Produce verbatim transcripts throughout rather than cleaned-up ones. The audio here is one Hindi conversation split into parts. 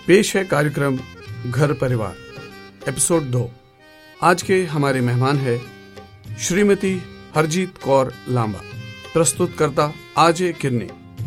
पेश है कार्यक्रम घर परिवार एपिसोड दो। आज के हमारे मेहमान है श्रीमती हरजीत कौर लांबा, प्रस्तुतकर्ता आजे किरनी।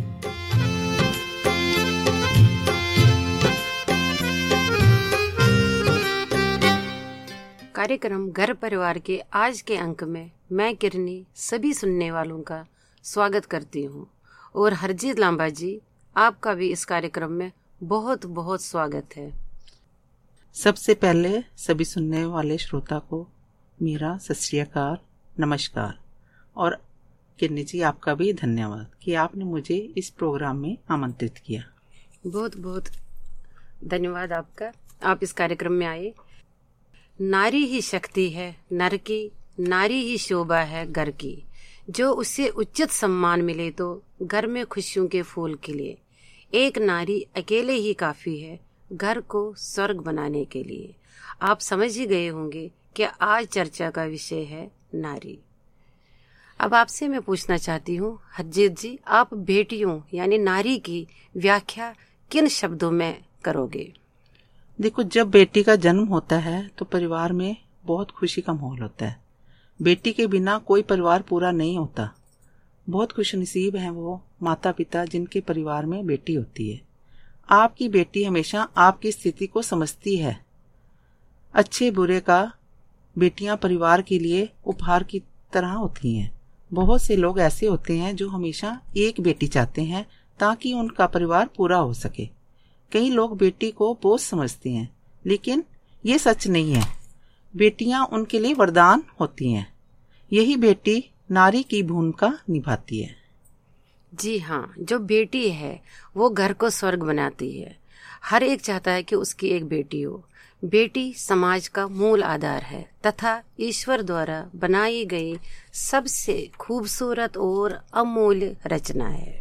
कार्यक्रम घर परिवार के आज के अंक में मैं किरनी सभी सुनने वालों का स्वागत करती हूँ और हरजीत लांबा जी आपका भी इस कार्यक्रम में बहुत बहुत स्वागत है। सबसे पहले सभी सुनने वाले श्रोता को मेरा सत श्री अकाल, नमस्कार। और किरनी जी आपका भी धन्यवाद कि आपने मुझे इस प्रोग्राम में आमंत्रित किया। बहुत बहुत धन्यवाद आपका, आप इस कार्यक्रम में आए। नारी ही शक्ति है नर की, नारी ही शोभा है घर की। जो उससे उचित सम्मान मिले तो घर में खुशियों के फूल खिले। एक नारी अकेले ही काफी है घर को स्वर्ग बनाने के लिए। आप समझ ही गए होंगे कि आज चर्चा का विषय है नारी। अब आपसे मैं पूछना चाहती हूँ हरजीत जी, आप बेटियों यानी नारी की व्याख्या किन शब्दों में करोगे? देखो, जब बेटी का जन्म होता है तो परिवार में बहुत खुशी का माहौल होता है। बेटी के बिना कोई परिवार पूरा नहीं होता। बहुत खुशनसीब हैं वो माता पिता जिनके परिवार में बेटी होती है। आपकी बेटी हमेशा आपकी स्थिति को समझती है। अच्छे बुरे का बेटियां परिवार के लिए उपहार की तरह होती हैं। बहुत से लोग ऐसे होते हैं जो हमेशा एक बेटी चाहते हैं ताकि उनका परिवार पूरा हो सके। कई लोग बेटी को बोझ समझते हैं, लेकिन ये सच नहीं है। बेटियां उनके लिए वरदान होती हैं। यही बेटी नारी की भूमिका निभाती है। जी हाँ, जो बेटी है वो घर को स्वर्ग बनाती है। हर एक चाहता है कि उसकी एक बेटी हो। बेटी समाज का मूल आधार है तथा ईश्वर द्वारा बनाई गई सबसे खूबसूरत और अमूल्य रचना है।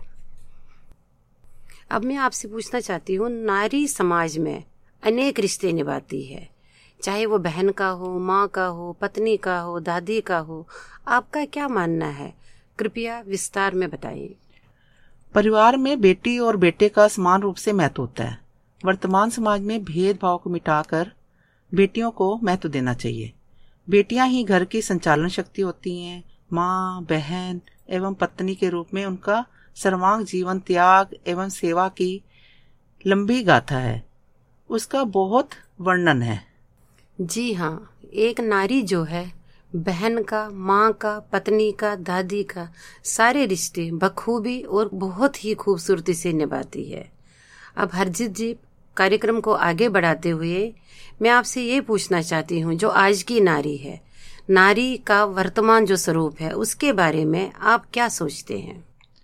अब मैं आपसे पूछना चाहती हूँ, नारी समाज में अनेक रिश्ते निभाती है, चाहे वो बहन का हो, माँ का हो, पत्नी का हो, दादी का हो। आपका क्या मानना है? कृपया विस्तार में बताइए। परिवार में बेटी और बेटे का समान रूप से महत्व होता है। वर्तमान समाज में भेदभाव को मिटाकर बेटियों को महत्व देना चाहिए। बेटियां ही घर की संचालन शक्ति होती हैं। माँ, बहन एवं पत्नी के रूप में उनका सर्वांग जीवन त्याग एवं सेवा की लंबी गाथा है। उसका बहुत वर्णन है। जी हाँ, एक नारी जो है बहन का, माँ का, पत्नी का, दादी का सारे रिश्ते बखूबी और बहुत ही खूबसूरती से निभाती है। अब हरजीत जी, कार्यक्रम को आगे बढ़ाते हुए मैं आपसे ये पूछना चाहती हूँ, जो आज की नारी है, नारी का वर्तमान जो स्वरूप है, उसके बारे में आप क्या सोचते हैं?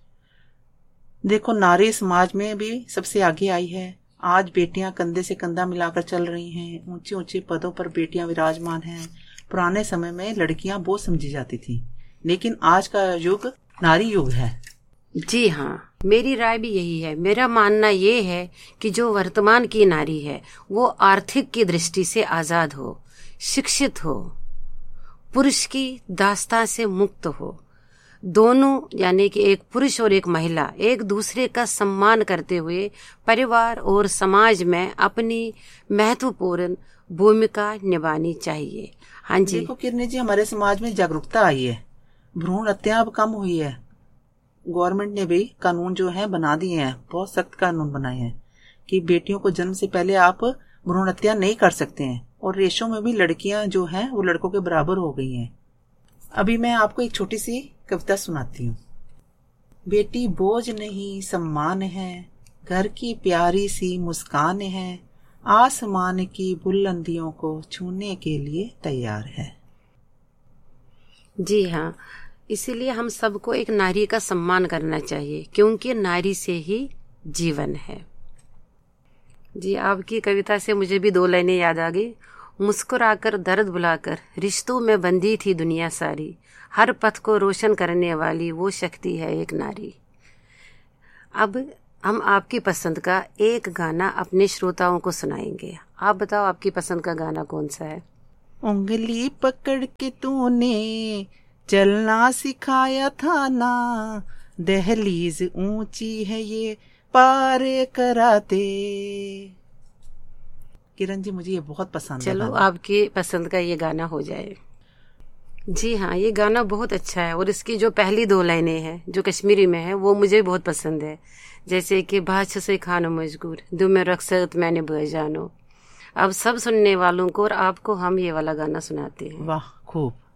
देखो, नारी समाज में भी सबसे आगे आई है। आज बेटियां कंधे से कंधा मिलाकर चल रही हैं। ऊंचे ऊंचे पदों पर बेटियां विराजमान हैं। पुराने समय में लड़कियां बोझ समझी जाती थी, लेकिन आज का युग नारी युग है। जी हाँ, मेरी राय भी यही है। मेरा मानना ये है कि जो वर्तमान की नारी है वो आर्थिक की दृष्टि से आजाद हो, शिक्षित हो, पुरुष की दास्तां से मुक्त हो। दोनों यानी कि एक पुरुष और एक महिला एक दूसरे का सम्मान करते हुए परिवार और समाज में अपनी महत्वपूर्ण भूमिका निभानी चाहिए। हाँ जी। देखो किरनी जी, हमारे समाज में जागरूकता आई है। भ्रूण हत्या अब कम हुई है। गवर्नमेंट ने भी कानून जो है बना दिए हैं, बहुत सख्त कानून बनाए हैं कि बेटियों को जन्म से पहले आप भ्रूण हत्या नहीं कर सकते हैं। और रेशों में भी लड़कियां जो हैं वो लड़कों के बराबर हो गई हैं। अभी मैं आपको एक छोटी सी कविता सुनाती हूँ। बेटी बोझ नहीं सम्मान है, घर की प्यारी सी मुस्कान है, आसमान की बुलंदियों को छूने के लिए तैयार है। जी हाँ, इसीलिए हम सबको एक नारी का सम्मान करना चाहिए, क्योंकि नारी से ही जीवन है। जी, आपकी कविता से मुझे भी दो लाइनें याद आ गई। मुस्कुराकर दर्द बुलाकर रिश्तों में बंधी थी दुनिया सारी, हर पथ को रोशन करने वाली वो शक्ति है एक नारी। अब हम आपकी पसंद का एक गाना अपने श्रोताओं को सुनाएंगे। आप बताओ आपकी पसंद का गाना कौन सा है? उंगली पकड़ के तूने चलना सिखाया था ना, दहलीज ऊंची है ये पार कराते। किरण जी मुझे ये बहुत पसंद है। चलो आपकी पसंद का ये गाना हो जाए। जी हाँ, ये गाना बहुत अच्छा है और इसकी जो पहली दो लाइनें हैं जो कश्मीरी में है वो मुझे बहुत पसंद है। जैसे कि बादशाह से खानो मजबूर दो में रखसत मैंने बजानो। अब सब सुनने वालों को और आपको हम ये वाला गाना सुनाते हैं। वाह, खूब।